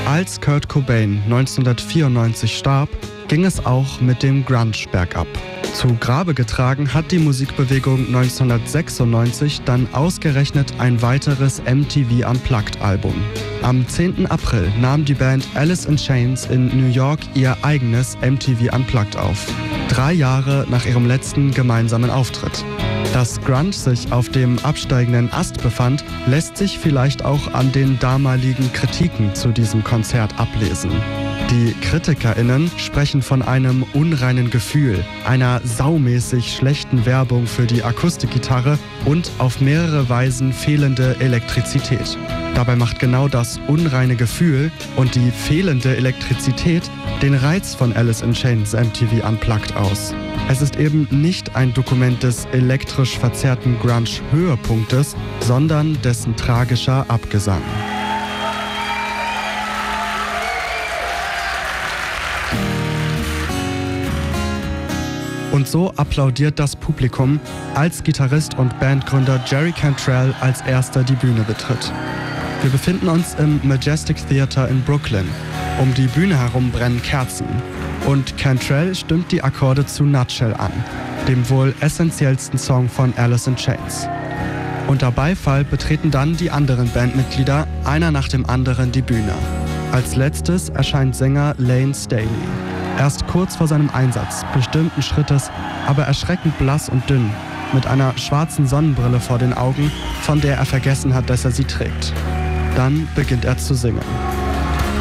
Als Kurt Cobain 1994 starb, ging es auch mit dem Grunge bergab. Zu Grabe getragen hat die Musikbewegung 1996 dann ausgerechnet ein weiteres MTV Unplugged-Album. Am 10. April nahm die Band Alice in Chains in New York ihr eigenes MTV Unplugged auf. 3 Jahre nach ihrem letzten gemeinsamen Auftritt. Dass Grunge sich auf dem absteigenden Ast befand, lässt sich vielleicht auch an den damaligen Kritiken zu diesem Konzert ablesen. Die KritikerInnen sprechen von einem unreinen Gefühl, einer saumäßig schlechten Werbung für die Akustikgitarre und auf mehrere Weisen fehlende Elektrizität. Dabei macht genau das unreine Gefühl und die fehlende Elektrizität den Reiz von Alice in Chains MTV Unplugged aus. Es ist eben nicht ein Dokument des elektrisch verzerrten Grunge-Höhepunktes, sondern dessen tragischer Abgesang. Und so applaudiert das Publikum, als Gitarrist und Bandgründer Jerry Cantrell als erster die Bühne betritt. Wir befinden uns im Majestic Theater in Brooklyn. Um die Bühne herum brennen Kerzen. Und Cantrell stimmt die Akkorde zu Nutshell an, dem wohl essentiellsten Song von Alice in Chains. Unter Beifall betreten dann die anderen Bandmitglieder einer nach dem anderen die Bühne. Als letztes erscheint Sänger Layne Staley. Erst kurz vor seinem Einsatz, bestimmten Schrittes, aber erschreckend blass und dünn, mit einer schwarzen Sonnenbrille vor den Augen, von der er vergessen hat, dass er sie trägt. Dann beginnt er zu singen.